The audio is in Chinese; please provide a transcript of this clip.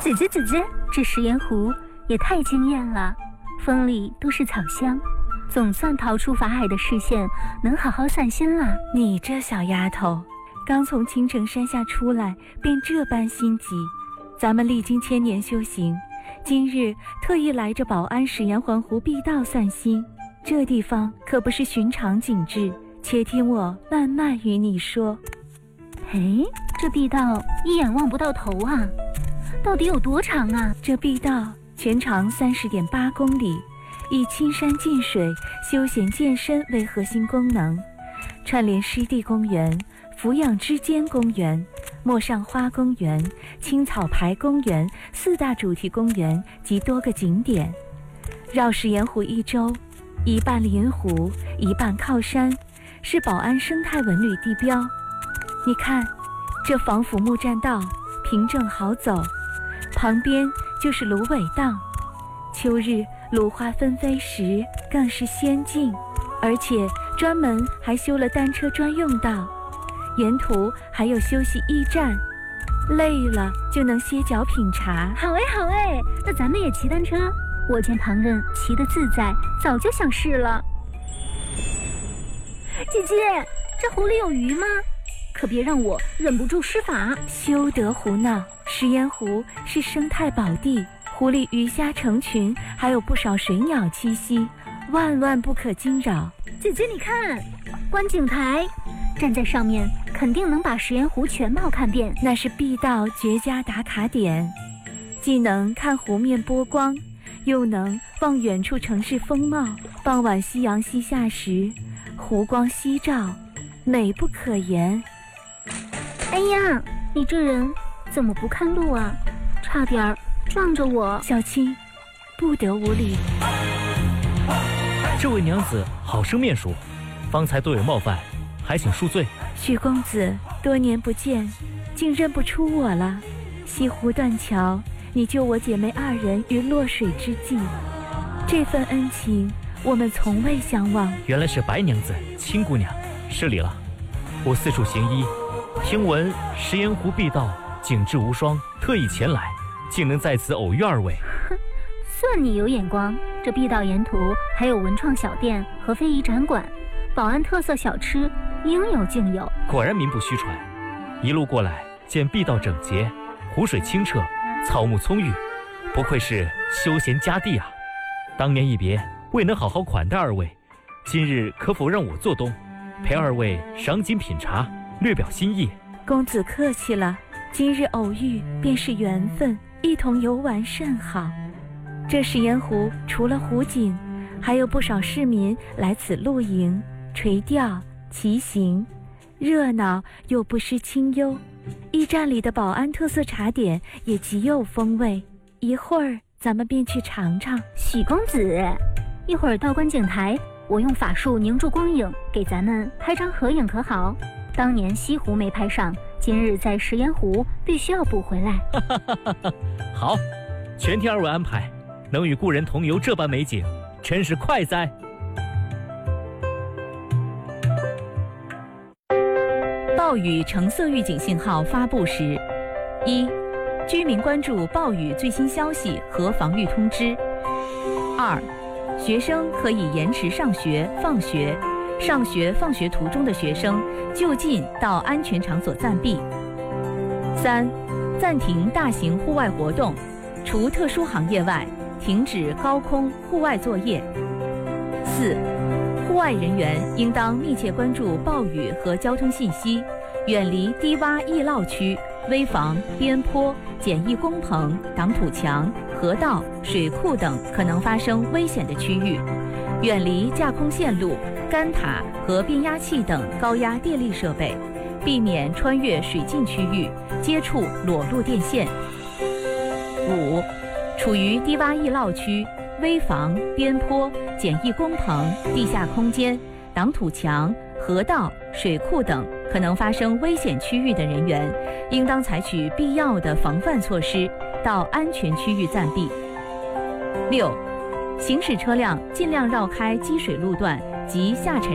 姐姐，这食盐湖也太惊艳了，风里都是草香，总算逃出法海的视线，能好好散心了。 你这小丫头，刚从青城山下出来，便这般心急。咱们历经千年修行，今日特意来这宝安食盐环湖碧道散心。这地方可不是寻常景致，且听我慢慢与你说。 这碧道一眼望不到头啊，到底有多长啊？ 这碧道全长30.8公里，以青山近水、休闲健身为核心功能，串联湿地公园、俯仰之间公园、陌上花公园、青草牌公园4大主题公园及多个景点，绕食盐湖一周，一半临湖，一半靠山，是宝安生态文旅地标。你看，这防腐木栈道平整好走，旁边就是芦苇荡，秋日芦花纷飞时更是仙境，而且专门还修了单车专用道，沿途还有休息驿站，累了就能歇脚品茶。 好哎，那咱们也骑单车。我见旁人骑得自在，早就想试了。姐姐，这湖里有鱼吗？可别让我忍不住施法。 休得胡闹，食盐湖是生态宝地，湖里鱼虾成群，还有不少水鸟栖息，万万不可惊扰。 姐姐你看，观景台，站在上面肯定能把食盐湖全貌看遍。 那是碧道绝佳打卡点，既能看湖面波光，又能望远处城市风貌。傍晚夕阳西下时，湖光夕照，美不可言。 哎呀，你这人怎么不看路啊？差点撞着我。 小青，不得无礼。 这位娘子好生面熟，方才多有冒犯，还请恕罪。 许公子多年不见，竟认不出我了。西湖断桥，你救我姐妹2人于落水之际，这份恩情我们从未相忘。 原来是白娘子、青姑娘，失礼了。我四处行医，听闻食盐湖碧道景致无双，特意前来，竟能在此偶遇2位。 算你有眼光。这碧道沿途还有文创小店和非遗展馆，宝安特色小吃应有尽有。 果然名不虚传。一路过来，见碧道整洁，湖水清澈，草木葱郁，不愧是休闲佳地啊！当年一别，未能好好款待2位，今日可否让我做东，陪2位赏景品茶，略表心意？ 公子客气了，今日偶遇便是缘分，一同游玩甚好。这食盐湖除了湖景，还有不少市民来此露营、垂钓、骑行，热闹又不失清幽。驿站里的宝安特色茶点也极有风味，一会儿咱们便去尝尝。 许公子，一会儿到观景台，我用法术凝住光影，给咱们拍张合影可好？当年西湖没拍上，今日在食盐湖必须要补回来。 好，全听2位安排，能与故人同游这般美景，真是快哉！ 暴雨橙色预警信号发布时：1. 居民关注暴雨最新消息和防御通知； 2. 学生可以延迟上学、放学，上学放学途中的学生就近到安全场所暂避； 3. 暂停大型户外活动，除特殊行业外，停止高空户外作业； 4. 户外人员应当密切关注暴雨和交通信息，远离低洼易涝区、危房、边坡、简易工棚、挡土墙、河道、水库等可能发生危险的区域，远离架空线路、干塔和变压器等高压电力设备，避免穿越水浸区域，接触裸露电线。5. 处于低洼易涝区、危房、边坡、简易工棚、地下空间、挡土墙、河道、水库等可能发生危险区域的人员，应当采取必要的防范措施，到安全区域暂避。6. 行驶车辆尽量绕开积水路段及下沉